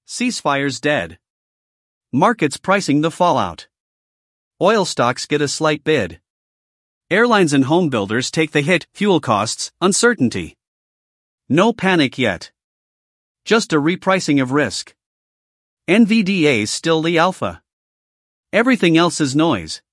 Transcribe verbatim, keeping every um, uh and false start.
Ceasefires dead. Markets pricing the fallout. Oil stocks get a slight bid. Airlines and home builders take the hit, fuel costs, uncertainty. No panic yet. Just a repricing of risk. N V D A's still the alpha. Everything else is noise.